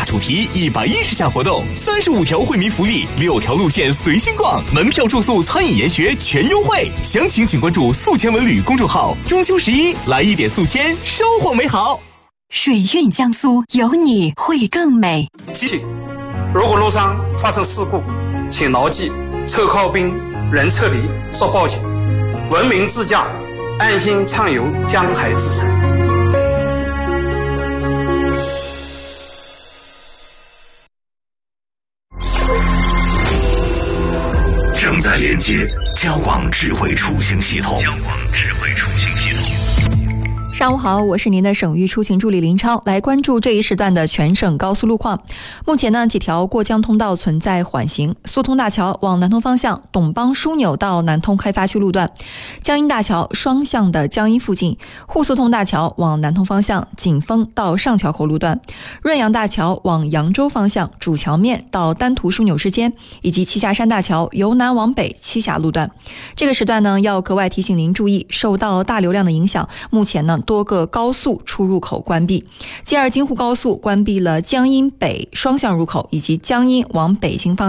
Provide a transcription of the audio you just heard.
主题110项活动，35条惠民福利，6条路线随心逛，门票、住宿、餐饮、研学全优惠。详情请关注宿迁文旅公众号。中秋11，来一点宿迁，收获美好。 水韵江苏，有你会更美。 提醒：如果路上发生事故，请牢记车靠边、人撤离、说报警，文明自驾，安心畅游江海之城。 正在连接交广智慧出行系统。 上午好，我是您的省域出行助理林超，来关注这一时段的全省高速路况。目前呢，几条过江通道存在缓行，苏通大桥往南通方向董邦枢纽到南通开发区路段，江阴大桥双向的江阴附近，沪苏通大桥往南通方向锦丰到上桥口路段，润阳大桥往扬州方向主桥面到丹徒枢纽之间，以及栖霞山大桥由南往北栖霞路段。这个时段呢，要格外提醒您注意，受到大流量的影响，目前呢多个高速出入口关闭。京沪高速关闭了江阴北双向入口以及江阴往北京方向